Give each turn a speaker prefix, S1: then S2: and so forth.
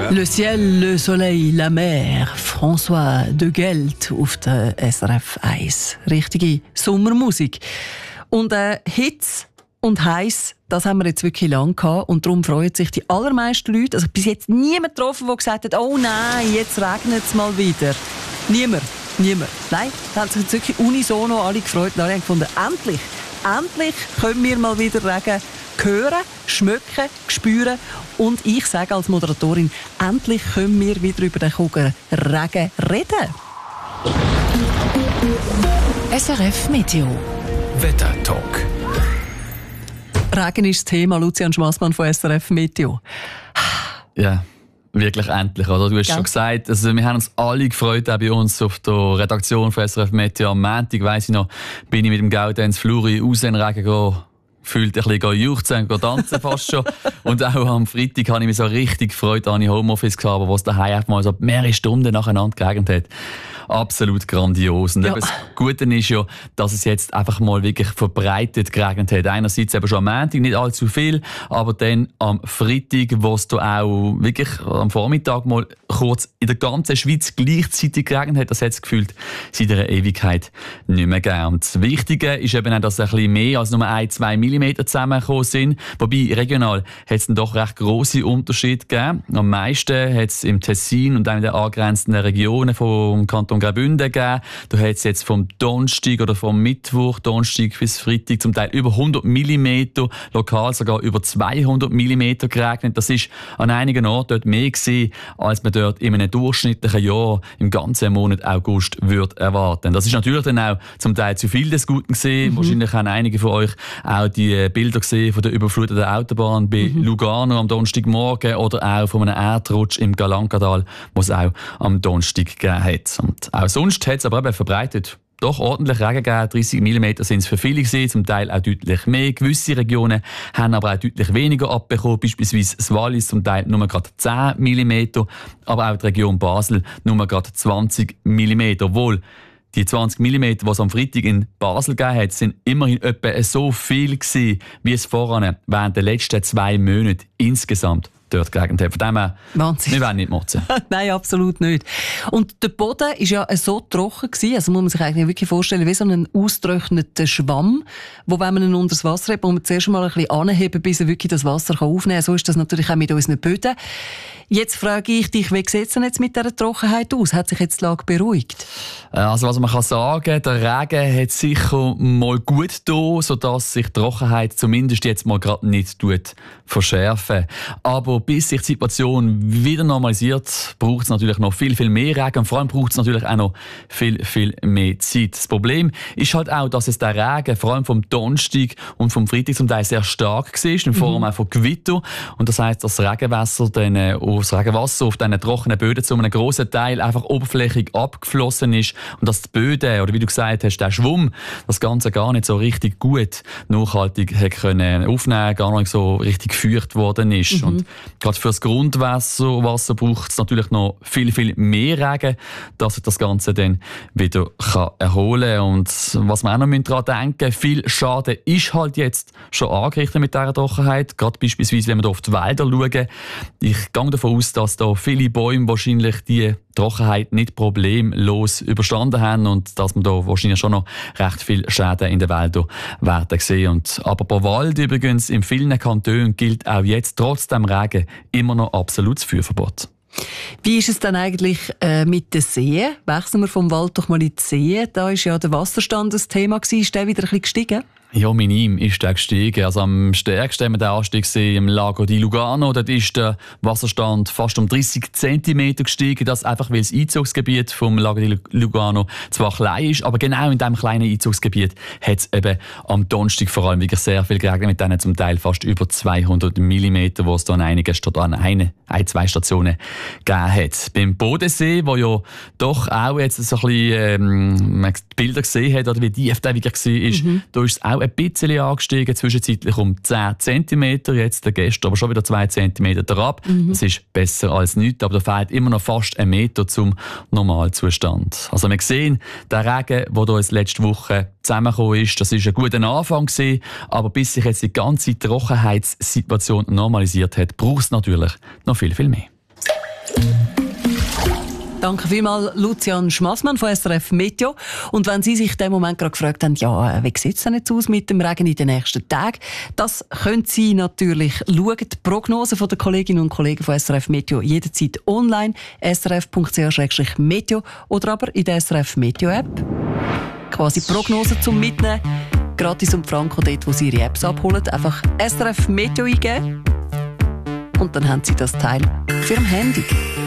S1: Le ciel, le soleil, la mer. François de Gelt auf der SRF 1. Richtige Sommermusik. Und Hitze und heiß, das haben wir jetzt wirklich lang gehabt. Und darum freuen sich die allermeisten Leute. Also bis jetzt niemand getroffen, der gesagt hat, oh nein, jetzt regnet es mal wieder. Niemand. Nein, da haben sich jetzt wirklich unisono alle gefreut. Alle haben gefunden, endlich können wir mal wieder Regen hören, schmecken, spüren. Und ich sage als Moderatorin, endlich können wir wieder über den Kuchen Regen reden.
S2: SRF Meteo
S3: Wettertalk.
S1: Regen ist das Thema. Lucian Schmassmann von SRF Meteo.
S4: Ja, wirklich endlich, oder? Du hast schon gesagt, also wir haben uns alle gefreut, auch bei uns auf der Redaktion von SRF Meteo. Am Montag, weiss ich noch, bin ich mit dem Gaudenz Fluri raus in den Regen gegangen. Gefühlt ein bisschen juchzen, tanzen fast schon. Und auch am Freitag habe ich mich so richtig gefreut, da ich Homeoffice gehabt, aber was daheim einfach mal so mehrere Stunden nacheinander geregnet hat. Absolut grandios. Und das Gute ist ja, dass es jetzt einfach mal wirklich verbreitet geregnet hat. Einerseits eben schon am Montag, nicht allzu viel, aber dann am Freitag, wo es da auch wirklich am Vormittag mal kurz in der ganzen Schweiz gleichzeitig geregnet hat, das hat es gefühlt seit einer Ewigkeit nicht mehr gegeben. Und das Wichtige ist eben auch, dass ein bisschen mehr als nur 1-2 Millimeter zusammengekommen sind. Wobei regional hat es dann doch recht grosse Unterschiede gegeben. Am meisten hat es im Tessin und auch in den angrenzenden Regionen vom Kanton Graubünden gegeben. Da hat es jetzt vom Donnerstag oder vom Mittwoch, Donnerstag bis Freitag zum Teil über 100 Millimeter, lokal sogar über 200 Millimeter geregnet. Das ist an einigen Orten dort mehr gewesen, als man dort in einem durchschnittlichen Jahr im ganzen Monat August würde erwarten. Das ist natürlich dann auch zum Teil zu viel des Guten gewesen. Wahrscheinlich haben einige von euch auch die Bilder gesehen von der überfluteten Autobahn bei Lugano am Donnerstagmorgen oder auch von einem Erdrutsch im Galankatal, was es auch am Donnerstag gegeben hat. Und auch sonst hat es aber eben verbreitet doch ordentlich Regen gegeben. 30 mm sind es für viele gewesen, zum Teil auch deutlich mehr. Gewisse Regionen haben aber auch deutlich weniger abbekommen, beispielsweise das Wallis zum Teil nur gerade 10 mm, aber auch die Region Basel nur gerade 20 mm. Obwohl die 20 mm, die es am Freitag in Basel gegeben hat, sind immerhin etwa so viel gewesen, wie es voran während der letzten 2 Monate insgesamt dort geregnet hat. Von dem her,
S1: Wahnsinn.
S4: Wir wollen nicht motzen.
S1: Nein, absolut nicht. Und der Boden war ja so trocken gewesen, also muss man sich eigentlich wirklich vorstellen, wie so ein ausgetrockneter Schwamm, wo, wenn man ihn unter das Wasser hat, muss man zuerst mal ein bisschen anheben, bis er wirklich das Wasser aufnehmen kann. So ist das natürlich auch mit unseren Böden. Jetzt frage ich dich, wie sieht es denn jetzt mit dieser Trockenheit aus? Hat sich jetzt die Lage beruhigt?
S4: Also was man kann sagen, der Regen hat sicher mal gut getan, sodass sich die Trockenheit zumindest jetzt mal gerade nicht verschärfen. Aber bis sich die Situation wieder normalisiert, braucht es natürlich noch viel mehr Regen. Und vor allem braucht es natürlich auch noch viel mehr Zeit. Das Problem ist halt auch, dass es der Regen vor allem vom Donnerstag und vom Freitag zum Teil sehr stark war, in Form auch von Gewitter. Und das heisst, dass das Regenwasser auf diesen trockenen Böden zu einem grossen Teil einfach oberflächlich abgeflossen ist und dass die Böden, oder wie du gesagt hast, der Schwumm, das Ganze gar nicht so richtig gut nachhaltig hat können aufnehmen, gar nicht so richtig gefeuert worden ist. Und gerade für das Grundwasser braucht es natürlich noch viel mehr Regen, dass sich das Ganze dann wieder erholen kann. Und was wir auch noch daran denken müssen, viel Schaden ist halt jetzt schon angerichtet mit dieser Trockenheit. Gerade beispielsweise, wenn wir hier auf die Wälder schauen. Ich gehe davon aus, dass da viele Bäume wahrscheinlich die Trockenheit nicht problemlos überstanden haben und dass man da wahrscheinlich schon noch recht viel Schäden in den Wäldern werden sehen. Und aber bei Wald übrigens in vielen Kantonen gilt auch jetzt trotz dem Regen immer noch absolutes Feuerverbot.
S1: Wie ist es dann eigentlich mit den Seen? Wechseln wir vom Wald doch mal in die Seen. Da ist ja der Wasserstand das Thema gewesen. Ist der wieder ein bisschen gestiegen?
S4: Ja, minim ist der gestiegen. Also am stärksten haben wir den Anstieg gesehen im Lago di Lugano. Dort ist der Wasserstand fast um 30 cm gestiegen. Das einfach, weil das Einzugsgebiet vom Lago di Lugano zwar klein ist, aber genau in diesem kleinen Einzugsgebiet hat es eben am Donnerstag vor allem wirklich sehr viel geregnet, mit denen zum Teil fast über 200 mm, wo es da an einigen zwei Stationen gegeben hat. Beim Bodensee, wo ja doch auch jetzt so ein bisschen man die Bilder gesehen hat, oder wie tief der wirklich war, da ist es auch ein bisschen angestiegen, zwischenzeitlich um 10 cm, jetzt gestern aber schon wieder 2 cm ab. Das ist besser als nichts, aber da fehlt immer noch fast 1 Meter zum Normalzustand. Also wir sehen, der Regen, der hier letzte Woche zusammengekommen ist, das ist ein guter Anfang gewesen, aber bis sich jetzt die ganze Trockenheitssituation normalisiert hat, braucht es natürlich noch viel mehr.
S1: Danke vielmals, Lucian Schmassmann von SRF Meteo. Und wenn Sie sich in dem Moment gerade gefragt haben, ja, wie sieht es denn jetzt aus mit dem Regen in den nächsten Tagen? Das können Sie natürlich schauen. Die Prognosen der Kolleginnen und Kollegen von SRF Meteo jederzeit online, srf.ch/meteo oder aber in der SRF Meteo App. Quasi Prognosen zum Mitnehmen. Gratis und franko dort, wo Sie Ihre Apps abholen. Einfach SRF Meteo eingeben. Und dann haben Sie das Teil für Ihr Handy.